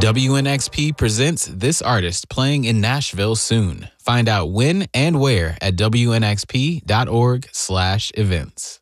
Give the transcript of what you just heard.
WNXP presents this artist playing in Nashville soon. Find out when and where at WNXP.org/events.